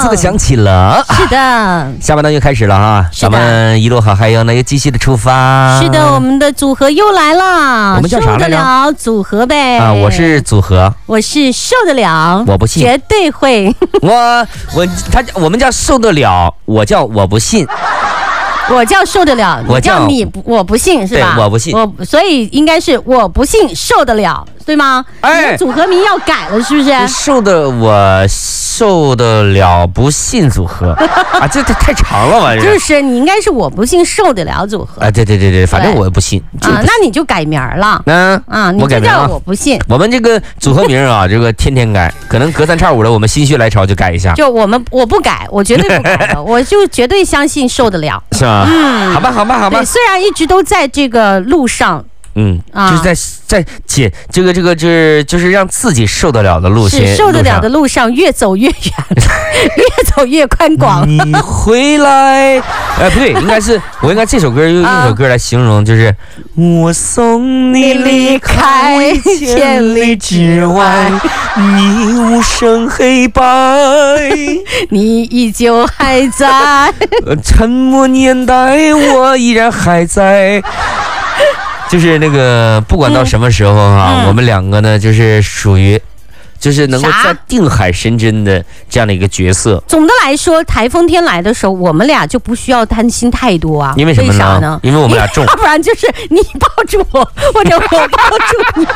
次的响起了。 是的， 下半段又开始了哈，咱们一路好还有呢，又继续的出发。 是的，我们的组合又来了。 我们叫啥来着？ 受得了组合呗。 啊，我是组合， 我是受得了， 我不信， 绝对会。 我们叫受得了，我叫我不信。 我叫受得了， 我叫你我不信是吧？ 对，我不信。 所以应该是我不信受得了，对吗？ 哎， 你的组合名要改了，是不是？ 我受得了不信组合啊，这太长了吧？ 就是你应该是我不信受得了组合。 啊，对，反正我不信啊，那你就改名了。你就叫我不信。 我们这个组合名啊，这个天天改，可能隔三差五的，我们心血来潮就改一下。 就我不改，我绝对不改的，我就绝对相信受得了。 是吧？好吧。 对，虽然一直都在这个路上。 就是在解这个就是让自己受得了的路线， 是受得了的路上越走越远，越走越宽广。 你回来，不对，我应该这首歌用一首歌来形容，就是我送你离开千里之外，你无声黑白， 你依旧还在， 沉默年代我依然还在。就是那个，不管到什么时候哈，我们两个呢，就是属于，就是能够在定海神针的这样的一个角色。 总的来说，台风天来的时候，我们俩就不需要担心太多啊。 因为什么呢？因为我们俩重， 要不然就是你抱住我，或者我抱住你，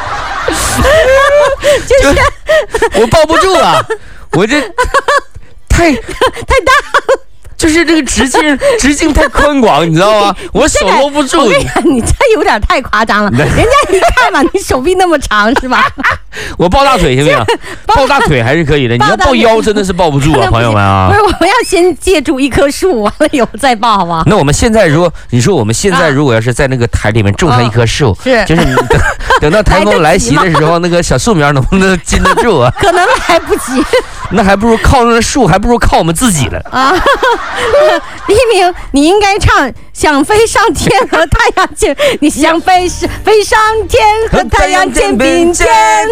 就是我抱不住啊，我这太大。就是这个直径太宽广，你知道吗？我手搂不住。 你这有点太夸张了。人家一看嘛，你手臂那么长是吧？ 我抱大腿行不行？抱大腿还是可以的，你要抱腰真的是抱不住啊，朋友们啊！ 不是，我们要先借助一棵树，完了以后再抱，好不好？ 那我们现在我们现在如果要是在那个台里面种上一棵树，就是你等到台风来袭的时候，那个小树苗能不能禁得住啊？ 可能来不及。 那还不如靠那树，还不如靠我们自己了啊！ 黎明，你应该唱《想飞上天和太阳见》，你想飞上天和太阳肩并肩。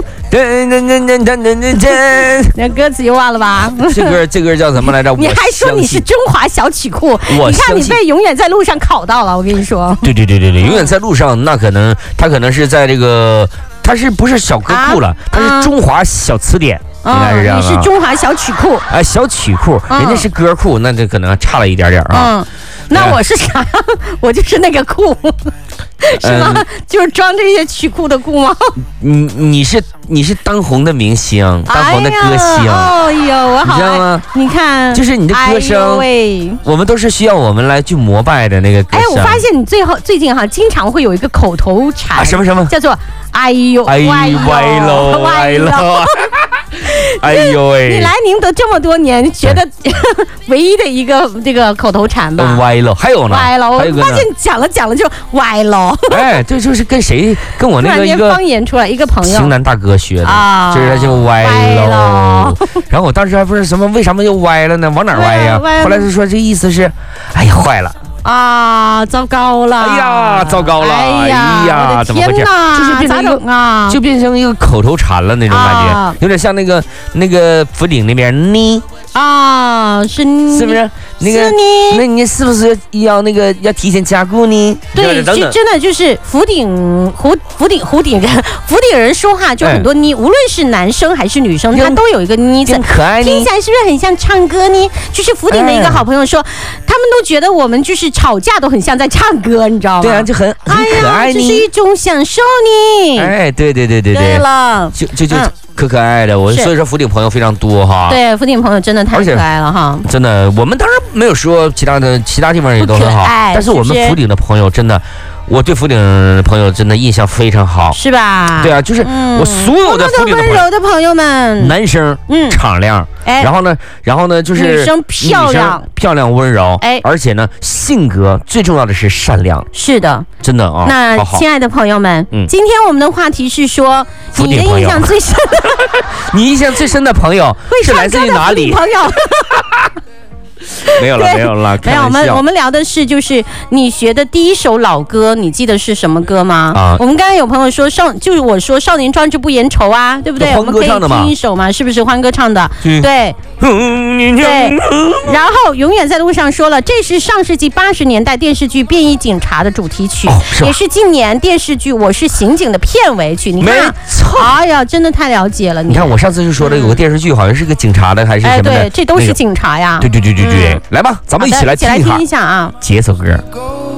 那歌词又忘了吧？ 这歌叫什么来着？ 你还说你是中华小曲库？你看你被永远在路上考到了，我跟你说。 对，永远在路上，那他可能是在这个，他是不是小歌库了？他是中华小词典。应该是这样的， 你是中华小曲库， 小曲库，人家是歌库，那这可能差了一点啊。 那我是啥？我就是那个库，是吗？就是装这些曲库的库吗？ 你是当红的明星，当红的歌星。 哎呦，我好， 你知道吗？ 你看， 就是你的歌声，我们都是需要我们来去膜拜的那个歌声。 我发现你最近哈，经常会有一个口头禅， 什么叫做哎呦歪喽。哎呦喂！ 你来宁德这么多年，觉得唯一的一个这个口头禅吧？ 歪了，还有呢？ 歪了，我发现讲了就歪了。 就是跟我那个一个方言出来一个朋友， 型男大哥学的啊，就是他就歪了。然后我当时还不是什么，为什么又歪了呢？往哪歪呀？后来就说这意思是，哎呀，坏了。 啊，糟糕了！ 哎呀，糟糕了！哎呀，怎么回事？就是变成就变成一个口头禅了那种感觉，有点像那个福鼎那边你啊，是不是？那你是不是要提前加固呢？ 对，真的就是福鼎人说话就很多你，无论是男生还是女生，他都有一个你字， 可爱， 听起来是不是很像唱歌呢？就是福鼎的一个好朋友说，他们都觉得我们就是吵架都很像在唱歌，你知道吗？ 对啊，就很可爱， 这是一种享受呢。 对了， 就可爱的，所以说福鼎朋友非常多哈。 对，福鼎朋友真的太可爱了哈。 真的，我们当然没有说其他地方也都很好，但是我们福鼎的朋友真的。我对福鼎朋友真的印象非常好， 是吧？ 对啊，就是我所有的福鼎温柔的朋友们， 男生敞亮，然后呢就是女生漂亮温柔，而且呢性格最重要的是善良， 是的， 真的啊。 那亲爱的朋友们，今天我们的话题是说你的印象最深， 你印象最深的朋友是来自于哪里？ 朋友。 没有了， 我们聊的是就是你学的第一首老歌，你记得是什么歌吗？我们刚刚有朋友说就是我说少年壮志不言愁啊，对不对？ 欢歌唱的嘛， 我们可以听一首嘛，是不是欢歌唱的？对， 对，然后永远在路上说了，这是上世纪80年代电视剧《便衣警察》的主题曲，也是今年电视剧《我是刑警》的片尾曲。你看， 没错， 哎呀，真的太了解了。 你看，我上次就说了，有个电视剧好像是个警察的，还是什么的？ 对，这都是警察呀。 对，来吧，咱们一起来听一下一下啊， 接首歌。